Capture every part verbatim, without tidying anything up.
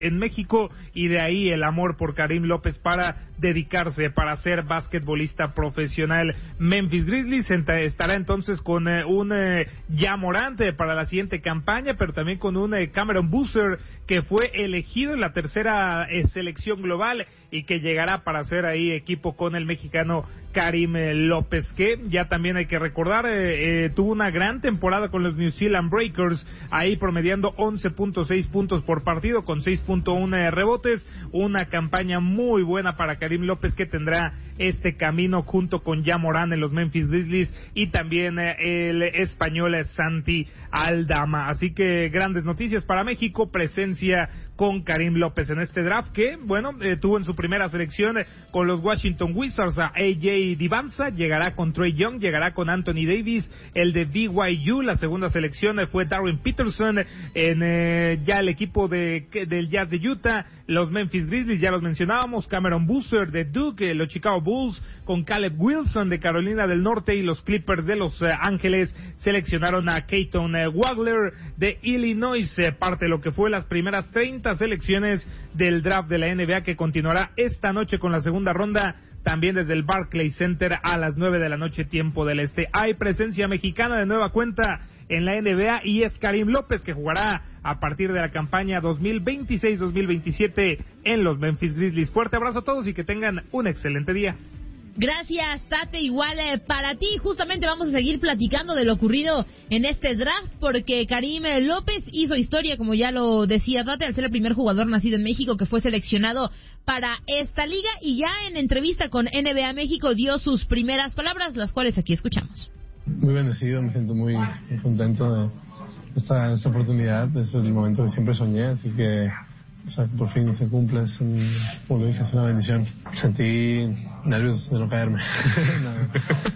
en México, y de ahí el amor por Karim López para dedicarse, para ser basquetbolista profesional. Memphis Grizzlies estará entonces con eh, un eh, Ja Morant para la siguiente campaña, pero también con un eh, Cameron Boozer que fue elegido en la tercera eh, selección global y que llegará para hacer ahí equipo con el mexicano Karim eh, López, que ya también hay que recordar, eh, eh, tuvo una gran temporada con los New Zealand Breakers, ahí promediando once punto seis puntos por partido con seis punto uno rebotes, una campaña muy buena para Karim López, que tendrá este camino junto con Ja Morant en los Memphis Grizzlies y también eh, el español Santi Aldama. Así que grandes noticias para México, presencia con Karim López en este draft que, bueno, eh, tuvo en su primera selección eh, con los Washington Wizards a A J Divanza, llegará con Trae Young, llegará con Anthony Davis, el de B Y U, la segunda selección eh, fue Darren Peterson, en eh, ya el equipo de del Jazz de Utah, los Memphis Grizzlies, ya los mencionábamos, Cameron Boozer de Duke, eh, los Chicago Bulls, con Caleb Wilson de Carolina del Norte, y los Clippers de Los eh, Ángeles seleccionaron a Keaton eh, Wagler de Illinois, eh, parte de lo que fue las primeras treinta selecciones del draft de la N B A, que continuará esta noche con la segunda ronda, también desde el Barclays Center a las nueve de la noche, tiempo del este. Hay presencia mexicana de nueva cuenta en la N B A y es Karim López, que jugará a partir de la campaña dos mil veintiséis dos mil veintisiete en los Memphis Grizzlies. Fuerte abrazo a todos y que tengan un excelente día. Gracias, Tate, igual eh, para ti. Justamente vamos a seguir platicando de lo ocurrido en este draft, porque Karim López hizo historia, como ya lo decía Tate, al ser el primer jugador nacido en México que fue seleccionado para esta liga, y ya en entrevista con N B A México dio sus primeras palabras, las cuales aquí escuchamos. Muy bendecido, me siento muy, muy contento de esta, esta oportunidad. Este es el momento que siempre soñé, así que, o sea, por fin se cumple, es un, como lo dije, es una bendición. Sentí nervios de no caerme. no.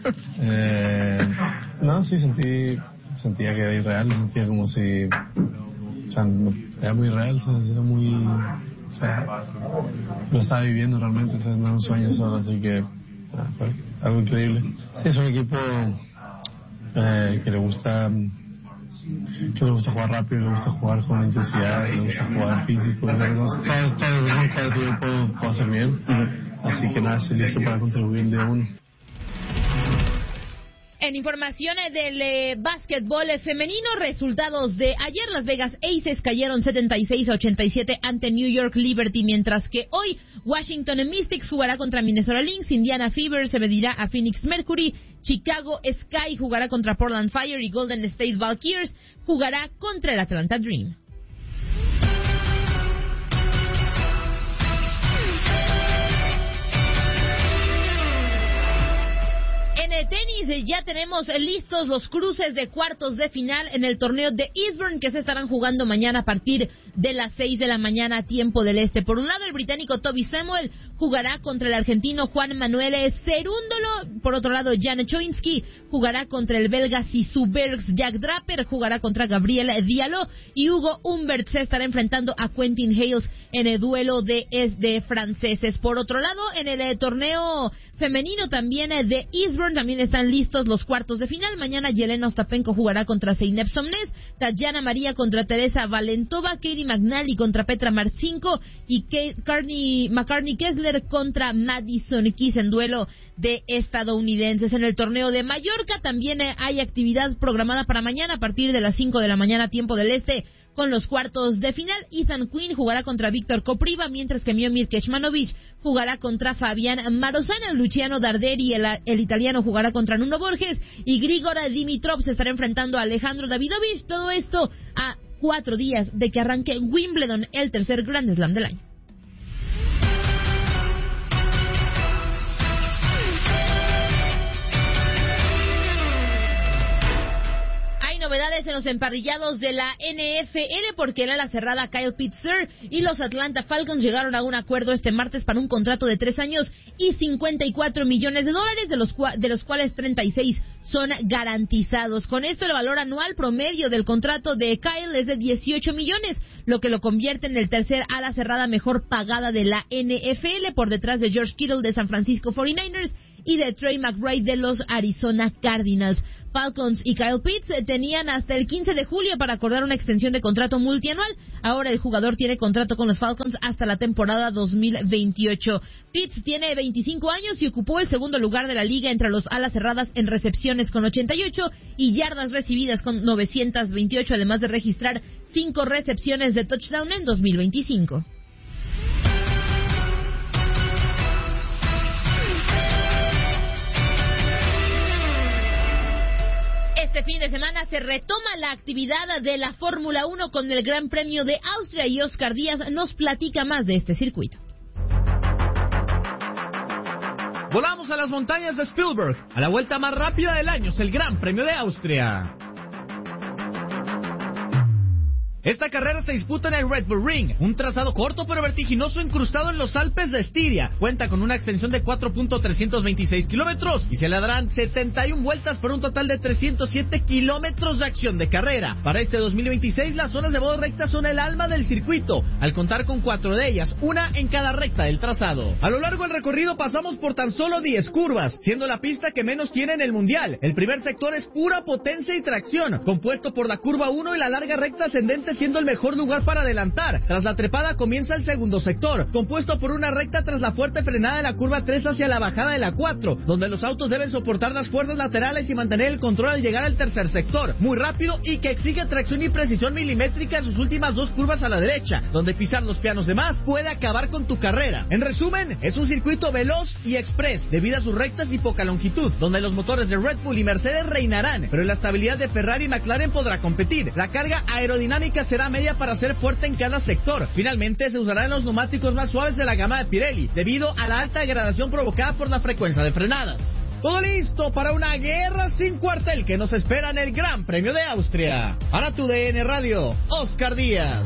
Eh, no, sí, sentí, sentía que era irreal, sentía como si, o sea, era muy real, o sea, era muy, o sea, lo estaba viviendo realmente, o sea, no era un sueño solo, así que, ah, fue algo increíble. Sí, es un equipo eh, que le gusta, que le gusta jugar rápido, le gusta jugar con intensidad, le gusta jugar físico, entonces todas, todas esas cosas que yo puedo, puedo hacer bien, así que nada, estoy listo para contribuir de uno. En informaciones del eh, básquetbol femenino, resultados de ayer, Las Vegas Aces cayeron setenta y seis a ochenta y siete ante New York Liberty, mientras que hoy Washington Mystics jugará contra Minnesota Lynx, Indiana Fever se medirá a Phoenix Mercury, Chicago Sky jugará contra Portland Fire y Golden State Valkyries jugará contra el Atlanta Dream. En tenis ya tenemos listos los cruces de cuartos de final en el torneo de Eastbourne, que se estarán jugando mañana a partir de las seis de la mañana, tiempo del este. Por un lado, el británico Toby Samuel jugará contra el argentino Juan Manuel Cerúndolo. Por otro lado, Jan Choinski jugará contra el belga Sisu Bergs. Jack Draper jugará contra Gabriel Diallo y Hugo Humbert se estará enfrentando a Quentin Hales en el duelo de, de franceses. Por otro lado, en el eh, torneo femenino también eh, de Eastbourne también están listos los cuartos de final. Mañana Yelena Ostapenko jugará contra Zeynep Somnes, Tatiana María contra Teresa Valentova, Katie McNally contra Petra Marcinko y Kate Carney, McCartney Kessler contra Madison Keys en duelo de estadounidenses. En el torneo de Mallorca también eh, hay actividad programada para mañana a partir de las cinco de la mañana, tiempo del este, con los cuartos de final. Ethan Quinn jugará contra Víctor Kopriva, mientras que Miomir Kecmanovic jugará contra Fabián Marozana, Luciano Darderi, el, el italiano, jugará contra Nuno Borges y Grigor Dimitrov se estará enfrentando a Alejandro Davidovich. Todo esto a cuatro días de que arranque Wimbledon, el tercer Grand Slam del año. Novedades en los emparrillados de la N F L, porque el ala cerrada Kyle Pitts y los Atlanta Falcons llegaron a un acuerdo este martes para un contrato de tres años y cincuenta y cuatro millones de dólares, de los, cua- de los cuales treinta y seis son garantizados. Con esto, el valor anual promedio del contrato de Kyle es de dieciocho millones, lo que lo convierte en el tercer ala cerrada mejor pagada de la N F L, por detrás de George Kittle de San Francisco cuarenta y nueve ers y de Trey McBride de los Arizona Cardinals. Falcons y Kyle Pitts tenían hasta el quince de julio para acordar una extensión de contrato multianual. Ahora el jugador tiene contrato con los Falcons hasta la temporada dos mil veintiocho. Pitts tiene veinticinco años y ocupó el segundo lugar de la liga entre los alas cerradas en recepciones con ochenta y ocho y yardas recibidas con novecientas veintiocho, además de registrar cinco recepciones de touchdown en dos mil veinticinco. Este fin de semana se retoma la actividad de la Fórmula uno con el Gran Premio de Austria y Oscar Díaz nos platica más de este circuito. Volamos a las montañas de Spielberg, a la vuelta más rápida del año es el Gran Premio de Austria. Esta carrera se disputa en el Red Bull Ring, un trazado corto pero vertiginoso incrustado en los Alpes de Estiria. Cuenta con una extensión de cuatro punto trescientos veintiséis kilómetros y se le darán setenta y una vueltas por un total de trescientos siete kilómetros de acción de carrera. Para este dos mil veintiséis las zonas de modo recta son el alma del circuito, al contar con cuatro de ellas, una en cada recta del trazado. A lo largo del recorrido pasamos por tan solo diez curvas, siendo la pista que menos tiene en el mundial. El primer sector es pura potencia y tracción, compuesto por la curva uno y la larga recta ascendente siendo el mejor lugar para adelantar. Tras la trepada comienza el segundo sector, compuesto por una recta tras la fuerte frenada de la curva tres hacia la bajada de la cuatro, donde los autos deben soportar las fuerzas laterales y mantener el control al llegar al tercer sector, muy rápido y que exige tracción y precisión milimétrica en sus últimas dos curvas a la derecha, donde pisar los pianos de más puede acabar con tu carrera. En resumen, es un circuito veloz y express, debido a sus rectas y poca longitud, donde los motores de Red Bull y Mercedes reinarán, pero la estabilidad de Ferrari y McLaren podrá competir. La carga aerodinámica será media para ser fuerte en cada sector. Finalmente se usarán los neumáticos más suaves de la gama de Pirelli, debido a la alta degradación provocada por la frecuencia de frenadas. Todo listo para una guerra sin cuartel que nos espera en el Gran Premio de Austria. Para tu D N Radio, Oscar Díaz.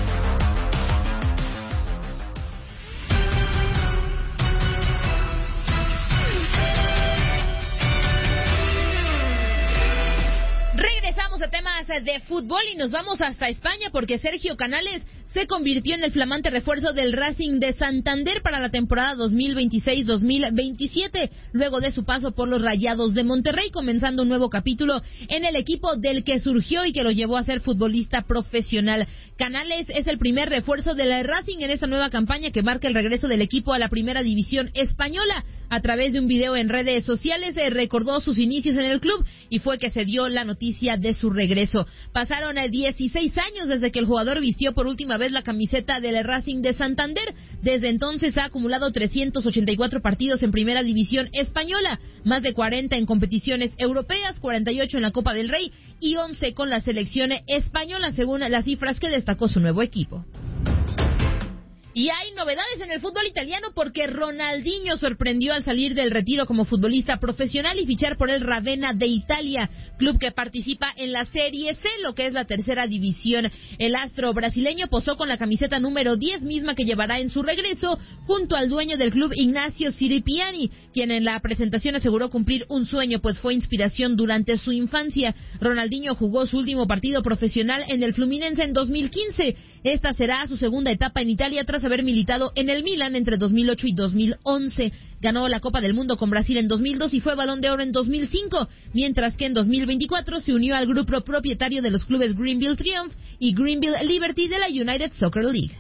Regresamos a temas de fútbol y nos vamos hasta España porque Sergio Canales se convirtió en el flamante refuerzo del Racing de Santander para la temporada dos mil veintiséis dos mil veintisiete, luego de su paso por los Rayados de Monterrey, comenzando un nuevo capítulo en el equipo del que surgió y que lo llevó a ser futbolista profesional. Canales es el primer refuerzo del Racing en esta nueva campaña que marca el regreso del equipo a la primera división española. A través de un video en redes sociales eh, recordó sus inicios en el club y fue que se dio la noticia de su regreso. Pasaron eh, dieciséis años desde que el jugador vistió por última vez la camiseta del Racing de Santander. Desde entonces ha acumulado trescientos ochenta y cuatro partidos en primera división española, más de cuarenta en competiciones europeas, cuarenta y ocho en la Copa del Rey y once con la selección española, según las cifras que destacó su nuevo equipo. Y hay novedades en el fútbol italiano porque Ronaldinho sorprendió al salir del retiro como futbolista profesional y fichar por el Ravenna de Italia, club que participa en la Serie C, lo que es la tercera división. El astro brasileño posó con la camiseta número diez, misma que llevará en su regreso, junto al dueño del club, Ignacio Siripiani, quien en la presentación aseguró cumplir un sueño, pues fue inspiración durante su infancia. Ronaldinho jugó su último partido profesional en el Fluminense en dos mil quince. Esta será su segunda etapa en Italia tras haber militado en el Milan entre dos mil ocho y dos mil once. Ganó la Copa del Mundo con Brasil en dos mil dos y fue Balón de Oro en dos mil cinco, mientras que en dos mil veinticuatro se unió al grupo propietario de los clubes Greenville Triumph y Greenville Liberty de la United Soccer League.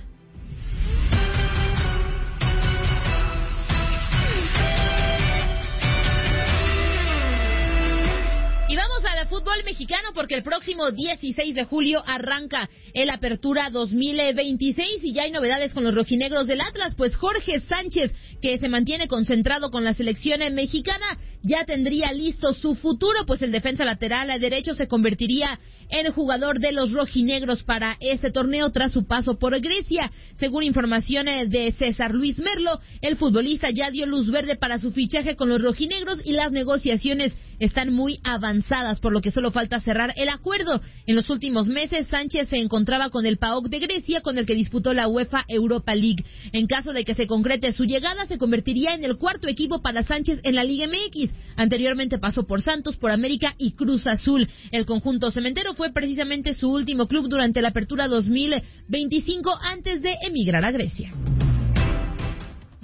Y vamos al fútbol mexicano porque el próximo dieciséis de julio arranca el Apertura dos mil veintiséis y ya hay novedades con los rojinegros del Atlas, pues Jorge Sánchez, que se mantiene concentrado con la selección mexicana, ya tendría listo su futuro, pues el defensa lateral derecho se convertiría en jugador de los rojinegros para este torneo tras su paso por Grecia. Según informaciones de César Luis Merlo, el futbolista ya dio luz verde para su fichaje con los rojinegros y las negociaciones están muy avanzadas, por lo que solo falta cerrar el acuerdo. En los últimos meses, Sánchez se encontraba con el P A O K de Grecia, con el que disputó la UEFA Europa League. En caso de que se concrete su llegada, se convertiría en el cuarto equipo para Sánchez en la Liga M X. Anteriormente pasó por Santos, por América y Cruz Azul. El conjunto cementero fue precisamente su último club durante la Apertura dos mil veinticinco antes de emigrar a Grecia.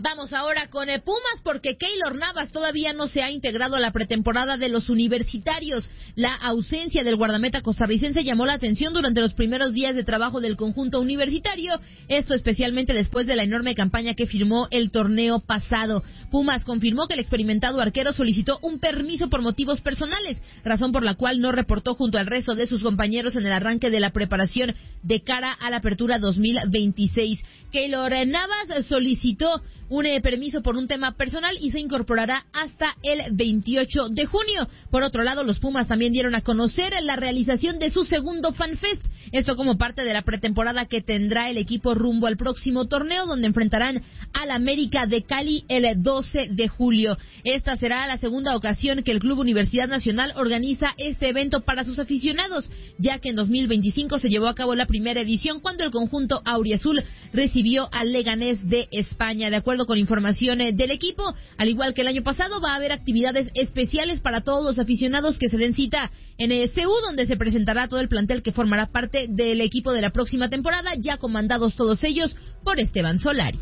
Vamos ahora con eh, Pumas, porque Keylor Navas todavía no se ha integrado a la pretemporada de los universitarios. La ausencia del guardameta costarricense llamó la atención durante los primeros días de trabajo del conjunto universitario, esto especialmente después de la enorme campaña que firmó el torneo pasado. Pumas confirmó que el experimentado arquero solicitó un permiso por motivos personales, razón por la cual no reportó junto al resto de sus compañeros en el arranque de la preparación de cara a la apertura dos mil veintiséis. Keylor Navas solicitó un eh, permiso por un tema personal y se incorporará hasta el veintiocho de junio. Por otro lado, los Pumas también dieron a conocer la realización de su segundo FanFest, esto como parte de la pretemporada que tendrá el equipo rumbo al próximo torneo, donde enfrentarán al América de Cali el doce de julio. Esta será la segunda ocasión que el Club Universidad Nacional organiza este evento para sus aficionados, ya que en dos mil veinticinco se llevó a cabo la primera edición cuando el conjunto auriazul recibió al Leganés de España. De acuerdo con información del equipo, al igual que el año pasado, va a haber actividades especiales para todos los aficionados que se den cita en el C U, donde se presentará todo el plantel que formará parte del equipo de la próxima temporada, ya comandados todos ellos por Esteban Solari.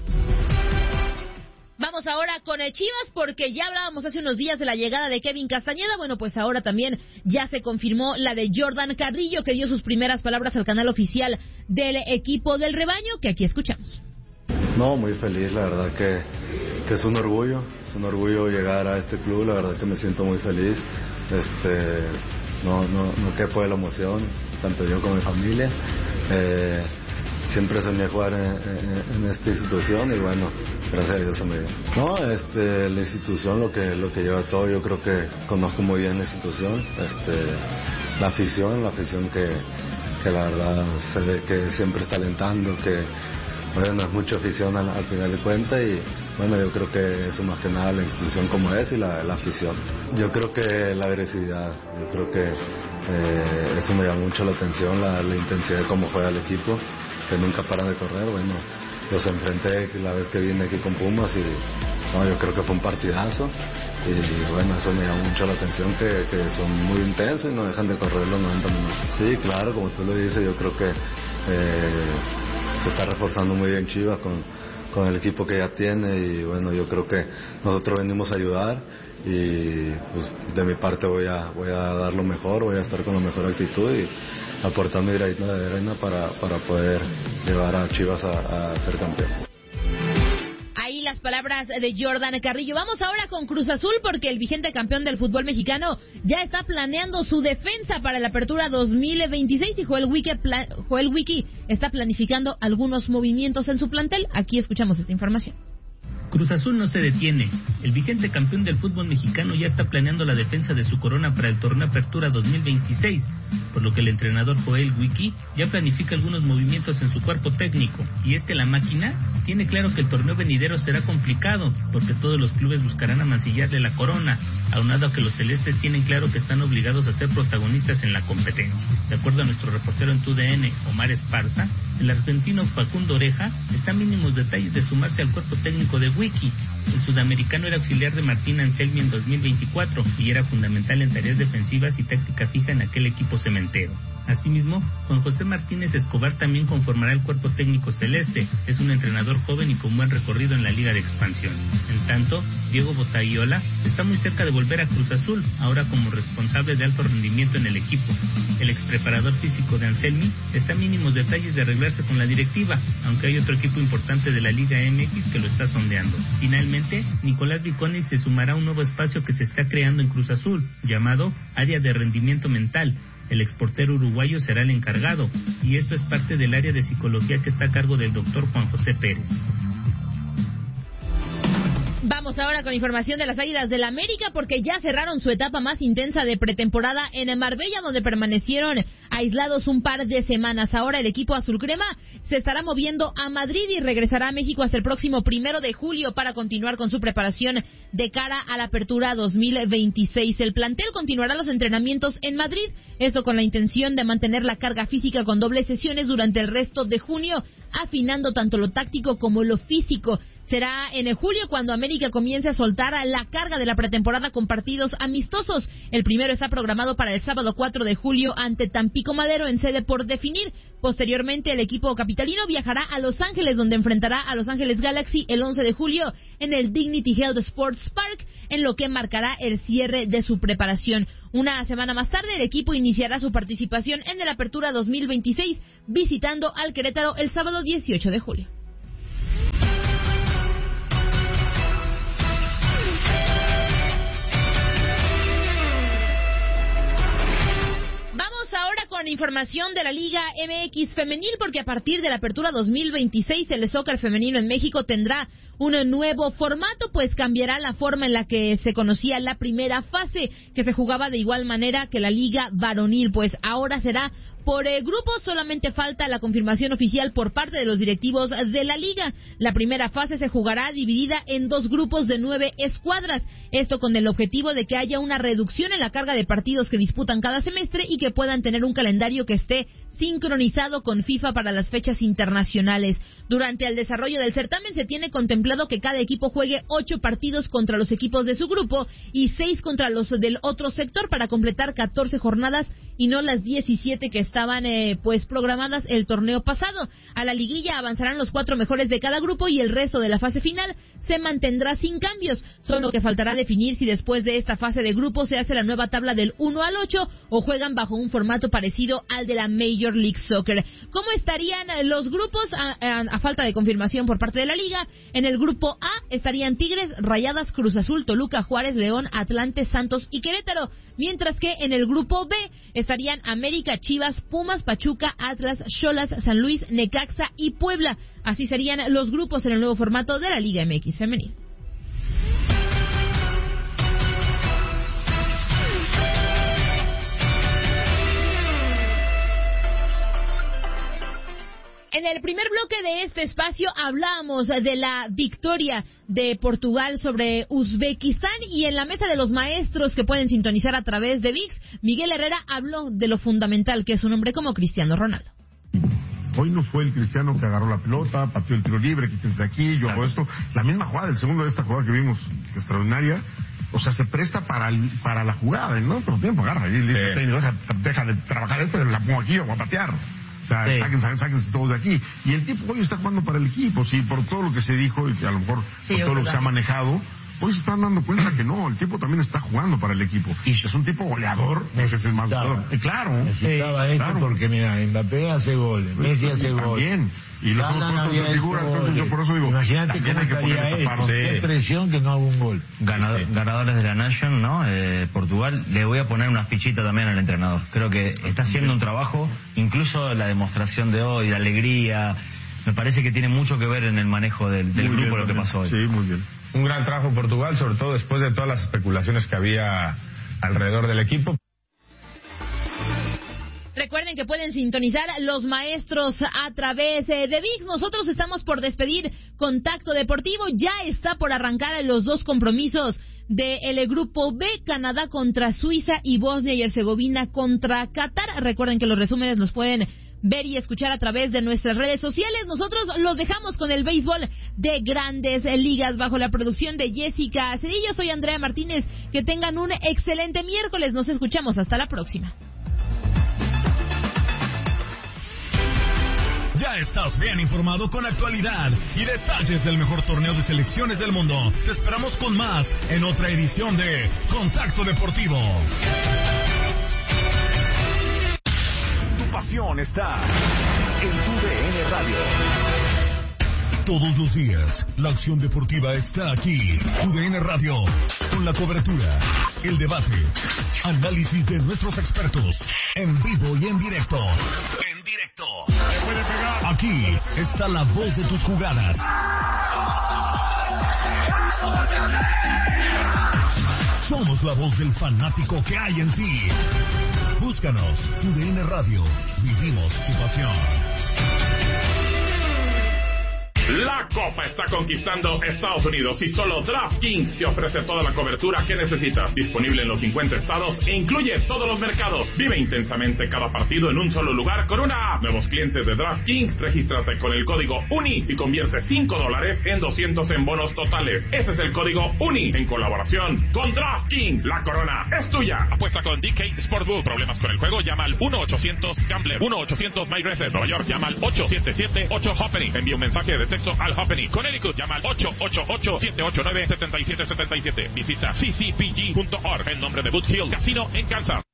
Vamos ahora con el Chivas, porque ya hablábamos hace unos días de la llegada de Kevin Castañeda. Bueno, pues ahora también ya se confirmó la de Jordan Carrillo, que dio sus primeras palabras al canal oficial del equipo del rebaño, que aquí escuchamos. No, muy feliz, la verdad que, que es un orgullo, es un orgullo llegar a este club, la verdad que me siento muy feliz, este, no, no, no quepo de la emoción, tanto yo como mi familia, eh, siempre soñé jugar en, en, en esta institución y bueno, gracias a Dios se me dio. No, este, la institución lo que, lo que lleva todo, yo creo que conozco muy bien la institución, este, la afición, la afición que, que la verdad se ve que siempre está alentando, que bueno, es mucha afición al, al final de cuentas y bueno, yo creo que eso más que nada la institución como es y la, la afición. Yo creo que la agresividad, yo creo que eh, eso me llama mucho la atención, la, la intensidad de cómo juega el equipo, que nunca paran de correr. Bueno, los enfrenté la vez que vine aquí con Pumas y no, yo creo que fue un partidazo y bueno, eso me llama mucho la atención, que, que son muy intensos y no dejan de correr los noventa minutos. Sí, claro, como tú lo dices, yo creo que eh, se está reforzando muy bien Chivas con, con el equipo que ya tiene y bueno, yo creo que nosotros venimos a ayudar y pues, de mi parte voy a voy a dar lo mejor, voy a estar con la mejor actitud y aportar mi granito de arena para, para poder llevar a Chivas a, a ser campeón. Ahí las palabras de Jordan Carrillo. Vamos ahora con Cruz Azul, porque el vigente campeón del fútbol mexicano ya está planeando su defensa para la apertura dos mil veintiséis y Joel Wiki, pla- Joel Wiki está planificando algunos movimientos en su plantel. Aquí escuchamos esta información. Cruz Azul no se detiene. El vigente campeón del fútbol mexicano ya está planeando la defensa de su corona para el torneo Apertura dos mil veintiséis, por lo que el entrenador Joel Wiki ya planifica algunos movimientos en su cuerpo técnico. Y es que la máquina tiene claro que el torneo venidero será complicado, porque todos los clubes buscarán amancillarle la corona, aunado a que los celestes tienen claro que están obligados a ser protagonistas en la competencia. De acuerdo a nuestro reportero en T U D N, Omar Esparza, el argentino Facundo Oreja está a mínimos detalles de sumarse al cuerpo técnico de Wiki. El sudamericano era auxiliar de Martín Anselmi en dos mil veinticuatro y era fundamental en tareas defensivas y táctica fija en aquel equipo cementero. Asimismo, Juan José Martínez Escobar también conformará el cuerpo técnico celeste. Es un entrenador joven y con buen recorrido en la Liga de Expansión. En tanto, Diego Botaguiola está muy cerca de volver a Cruz Azul, ahora como responsable de alto rendimiento en el equipo. El expreparador físico de Anselmi está a mínimos detalles de arreglarse con la directiva, aunque hay otro equipo importante de la Liga M X que lo está sondeando. Finalmente, Nicolás Viconi se sumará a un nuevo espacio que se está creando en Cruz Azul, llamado Área de Rendimiento Mental. El exportero uruguayo será el encargado, y esto es parte del área de psicología que está a cargo del doctor Juan José Pérez. Vamos ahora con información de las Águilas del América, porque ya cerraron su etapa más intensa de pretemporada en Marbella, donde permanecieron aislados un par de semanas. Ahora el equipo azul crema se estará moviendo a Madrid y regresará a México hasta el próximo primero de julio para continuar con su preparación de cara a la apertura dos mil veintiséis. El plantel continuará los entrenamientos en Madrid, esto con la intención de mantener la carga física con dobles sesiones durante el resto de junio, afinando tanto lo táctico como lo físico. será en julio cuando América comience a soltar la carga de la pretemporada con partidos amistosos. El primero está programado para el sábado cuatro de julio ante Tampico Madero en sede por definir. Posteriormente, el equipo capitalino viajará a Los Ángeles, donde enfrentará a Los Ángeles Galaxy el once de julio en el Dignity Health Sports Park, en lo que marcará el cierre de su preparación. Una semana más tarde, el equipo iniciará su participación en el Apertura dos mil veintiséis, visitando al Querétaro el sábado dieciocho de julio. Ahora con información de la Liga M X Femenil, porque a partir de la Apertura dos mil veintiséis el soccer femenino en México tendrá un nuevo formato, pues cambiará la forma en la que se conocía la primera fase, que se jugaba de igual manera que la Liga Varonil, pues ahora será por eh, grupos. Solamente falta la confirmación oficial por parte de los directivos de la liga. La primera fase se jugará dividida en dos grupos de nueve escuadras, esto con el objetivo de que haya una reducción en la carga de partidos que disputan cada semestre y que puedan tener un calendario que esté sincronizado con FIFA para las fechas internacionales. Durante el desarrollo del certamen se tiene contemplado que cada equipo juegue ocho partidos contra los equipos de su grupo y seis contra los del otro sector para completar catorce jornadas y no las diecisiete que estaban eh, pues programadas el torneo pasado. A la liguilla avanzarán los cuatro mejores de cada grupo y el resto de la fase final se mantendrá sin cambios. Solo que faltará definir si después de esta fase de grupos se hace la nueva tabla del uno al ocho o juegan bajo un formato parecido al de la Major League Soccer. ¿Cómo estarían los grupos? A, a, a falta de confirmación por parte de la liga, en el grupo A estarían Tigres, Rayadas, Cruz Azul, Toluca, Juárez, León, Atlante, Santos y Querétaro, mientras que en el grupo B estarían América, Chivas, Pumas, Pachuca, Atlas, Xolas, San Luis, Necaxa y Puebla. Así serían los grupos en el nuevo formato de la Liga M X Femenil. En el primer bloque de este espacio hablábamos de la victoria de Portugal sobre Uzbekistán, y en la mesa de los maestros que pueden sintonizar a través de V I X, Miguel Herrera habló de lo fundamental que es un hombre como Cristiano Ronaldo. Hoy no fue el Cristiano que agarró la pelota, pateó el tiro libre, quítense de aquí, yo hago esto. La misma jugada, el segundo de esta jugada que vimos, que extraordinaria, o sea, se presta para el, para la jugada, en otro tiempo agarra y dice, sí. deja, deja de trabajar esto, la pongo aquí, o voy a patear. O sea, sí. sáquense, sáquense, sáquense todos de aquí. Y el tipo hoy está jugando para el equipo, sí, por todo lo que se dijo y a lo mejor sí, por todo lo que se ha manejado. Hoy se están dando cuenta que no, el tipo también está jugando para el equipo. Y es un tipo goleador, ese es el más goleador. Eh, claro. Necesitaba sí, esto claro. Porque, mira, Mbappé hace goles, Messi hace goles. También. Y los otros de figuras, entonces yo por eso digo, imagínate cómo hay que poner esta parte. Qué presión que no haga un gol. Ganador, sí. Ganadores de la Nation, ¿no? Eh, Portugal, le voy a poner una fichita también al entrenador. Creo que está haciendo un trabajo, incluso la demostración de hoy, la alegría, me parece que tiene mucho que ver en el manejo del, del grupo bien, lo que pasó hoy. Sí, muy bien. Un gran trabajo Portugal, sobre todo después de todas las especulaciones que había alrededor del equipo. Recuerden que pueden sintonizar los maestros a través de V I X. Nosotros estamos por despedir Contacto Deportivo. Ya está por arrancar los dos compromisos del grupo B, Canadá contra Suiza y Bosnia y Herzegovina contra Qatar. Recuerden que los resúmenes los pueden ver y escuchar a través de nuestras redes sociales. Nosotros los dejamos con el béisbol de Grandes Ligas bajo la producción de Jessica Cedillo. Soy Andrea Martínez. Que tengan un excelente miércoles. Nos escuchamos. Hasta la próxima. Ya estás bien informado con actualidad y detalles del mejor torneo de selecciones del mundo. Te esperamos con más en otra edición de Contacto Deportivo. Tu pasión está en tu D N Radio. Todos los días, la acción deportiva está aquí. U D N Radio, con la cobertura, el debate, análisis de nuestros expertos, en vivo y en directo. En directo. Aquí está la voz de tus jugadas. Somos la voz del fanático que hay en ti. Búscanos, U D N Radio. Vivimos tu pasión. La Copa está conquistando Estados Unidos y solo DraftKings te ofrece toda la cobertura que necesitas. Disponible en los cincuenta estados e incluye todos los mercados. Vive intensamente cada partido en un solo lugar con una app. Nuevos clientes de DraftKings, regístrate con el código UNI y convierte cinco dólares en doscientos en bonos totales. Ese es el código UNI en colaboración con DraftKings. La corona es tuya. Apuesta con D K Sportsbook. Problemas con el juego, llama al uno ochocientos Gambler. uno ochocientos My Reset. Nueva York, llama al ocho siete siete ocho Hoppening. Envía un mensaje de texto al Hoppening. Connecticut, llama al ocho ocho ocho siete ocho nueve siete siete siete siete. Visita c c p g punto org. El nombre de Boot Hill Casino en Kansas.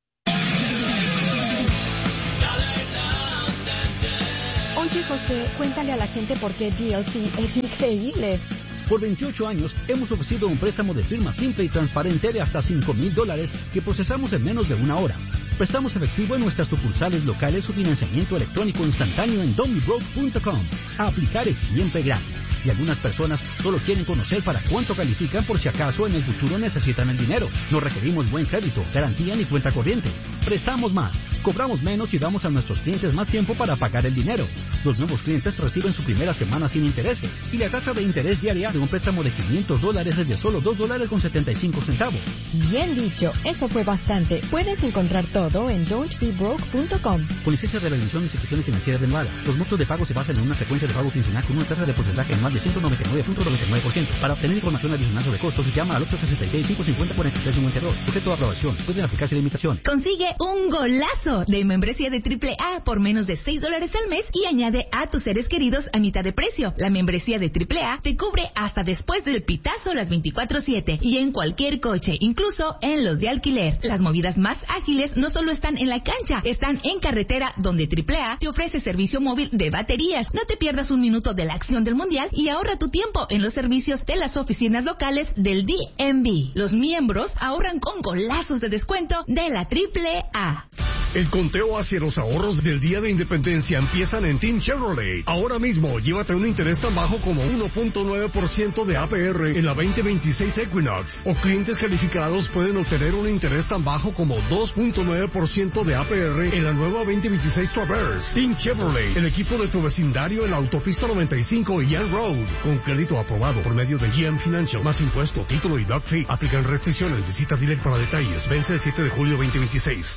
Oye, José, cuéntale a la gente por qué D L C es increíble. Por veintiocho años hemos ofrecido un préstamo de firma simple y transparente de hasta cinco mil dólares que procesamos en menos de una hora. Prestamos efectivo en nuestras sucursales locales o financiamiento electrónico instantáneo en domibroke punto com. A aplicar es siempre gratis. Y algunas personas solo quieren conocer para cuánto califican por si acaso en el futuro necesitan el dinero. No requerimos buen crédito, garantía ni cuenta corriente. Prestamos más, cobramos menos y damos a nuestros clientes más tiempo para pagar el dinero. Los nuevos clientes reciben su primera semana sin intereses. Y la tasa de interés diaria de un préstamo de quinientos dólares es de solo dos dólares con setenta y cinco centavos. Bien dicho, eso fue bastante. Puedes encontrar todo en don't be broke punto com. Con licencia de la División de Instituciones Financieras de Nevada. Los montos de pago se basan en una frecuencia de pago quincenal con una tasa de porcentaje anual de ciento noventa y nueve punto noventa y nueve por ciento. Para obtener información adicional sobre costos, llama al ocho seis seis, cinco cinco cero, cuatro tres cinco dos. Sujeto a aprobación. Pueden aplicarse limitaciones. Consigue un golazo de membresía de triple A por menos de seis dólares al mes y añade a tus seres queridos a mitad de precio. La membresía de triple A te cubre hasta después del pitazo las veinticuatro siete y en cualquier coche, incluso en los de alquiler. Las movidas más ágiles no solo están en la cancha, están en carretera, donde triple A te ofrece servicio móvil de baterías. No te pierdas un minuto de la acción del mundial y ahorra tu tiempo en los servicios de las oficinas locales del D M V. Los miembros ahorran con golazos de descuento de la triple A. El conteo hacia los ahorros del Día de Independencia empiezan en Team Chevrolet. Ahora mismo, llévate un interés tan bajo como uno punto nueve por ciento de A P R en la veinte veintiséis Equinox. O clientes calificados pueden obtener un interés tan bajo como dos punto nueve por ciento de A P R en la nueva veinte veintiséis Traverse. Team Chevrolet, el equipo de tu vecindario en la autopista noventa y cinco y Young Road. Con crédito aprobado por medio de G M Financial. Más impuesto, título y doc fee. Aplican restricciones. Visita Direct para detalles. Vence el siete de julio veinte veintiséis.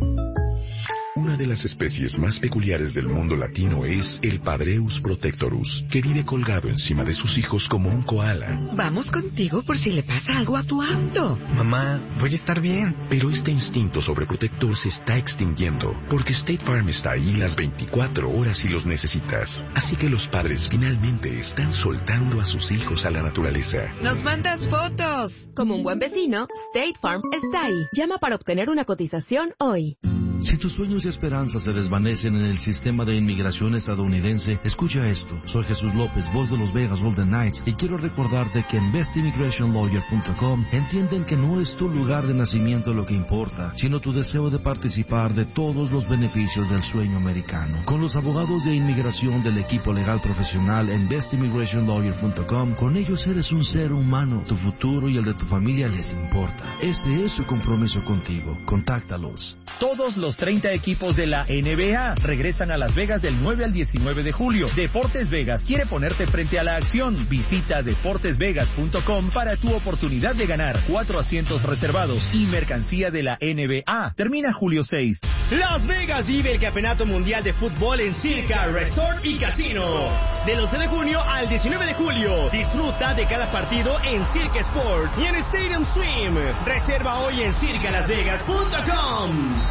Una de las especies más peculiares del mundo latino es el Padreus protectorus, que vive colgado encima de sus hijos como un koala. Vamos contigo por si le pasa algo a tu auto. Mamá, voy a estar bien. Pero este instinto sobreprotector se está extinguiendo, porque State Farm está ahí las veinticuatro horas si los necesitas. Así que los padres finalmente están soltando a sus hijos a la naturaleza. ¡Nos mandas fotos! Como un buen vecino, State Farm está ahí. Llama para obtener una cotización hoy. Si tus sueños y esperanzas se desvanecen en el sistema de inmigración estadounidense, escucha esto. Soy Jesús López, voz de los Vegas Golden Knights, y quiero recordarte que en best immigration lawyer punto com entienden que no es tu lugar de nacimiento lo que importa, sino tu deseo de participar de todos los beneficios del sueño americano. Con los abogados de inmigración del equipo legal profesional en best immigration lawyer punto com, con ellos eres un ser humano. Tu futuro y el de tu familia les importa. Ese es su compromiso contigo. Contáctalos. Todos los treinta equipos de la N B A regresan a Las Vegas del nueve al diecinueve de julio. Deportes Vegas quiere ponerte frente a la acción. Visita deportes vegas punto com para tu oportunidad de ganar cuatro asientos reservados y mercancía de la N B A. Termina julio seis. Las Vegas vive el Campeonato Mundial de Fútbol en Circa Resort y Casino. Del once de junio al diecinueve de julio. Disfruta de cada partido en Circa Sport y en Stadium Swim. Reserva hoy en circa las vegas punto com.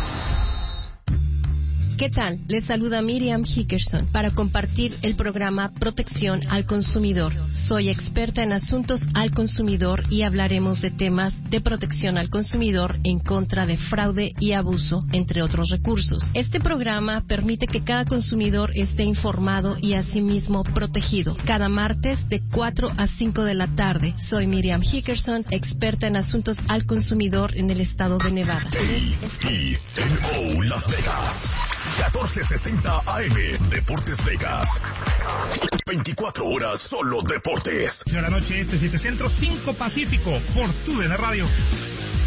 ¿Qué tal? Les saluda Miriam Hickerson para compartir el programa Protección al Consumidor. Soy experta en asuntos al consumidor y hablaremos de temas de protección al consumidor en contra de fraude y abuso, entre otros recursos. Este programa permite que cada consumidor esté informado y asimismo protegido. Cada martes de cuatro a cinco de la tarde. Soy Miriam Hickerson, experta en asuntos al consumidor en el estado de Nevada. A T N O Las Vegas. catorce sesenta A M, Deportes Vegas. veinticuatro horas solo deportes. De la noche este, siete centro, cinco pacífico, por tu D N Radio.